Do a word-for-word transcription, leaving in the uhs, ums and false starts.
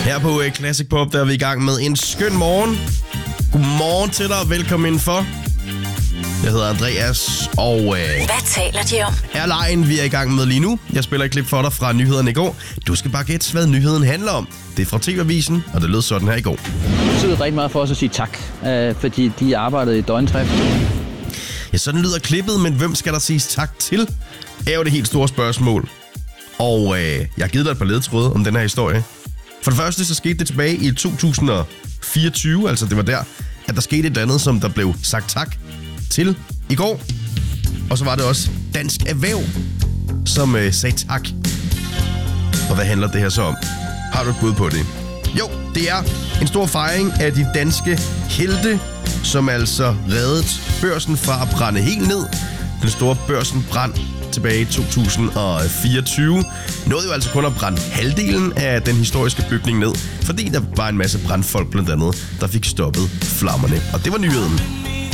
Her på Classic Pop, der er vi i gang med en skøn morgen. Godmorgen til dig, og velkommen indenfor. Jeg hedder Andreas, og øh, hvad taler de om? Er lejen, vi er i gang med lige nu. Jeg spiller et klip for dig fra nyhederne i går. Du skal bare gætte, hvad nyheden handler om. Det er fra T V-avisen, og det lød sådan her i går. Det betyder rigtig meget for os at sige tak, øh, fordi de arbejdede i døgndrift. Ja, sådan lyder klippet, men hvem skal der siges tak til? Er jo det helt store spørgsmål. Og øh, jeg har givet dig et par ledtråde om den her historie. For det første, så skete det tilbage i to tusind og fireogtyve, altså det var der, at der skete et andet, som der blev sagt tak til i går. Og så var det også Dansk Erhverv, som øh, sagde tak. Og hvad handler det her så om? Har du et bud på det? Jo, det er en stor fejring af de danske helte, som altså reddede børsen fra at brænde helt ned. Den store børsen brand tilbage i to tusind og fireogtyve nåede jo altså kun at brænde halvdelen af den historiske bygning ned, fordi der var en masse brandfolk blandt andet, der fik stoppet flammerne. Og det var nyheden.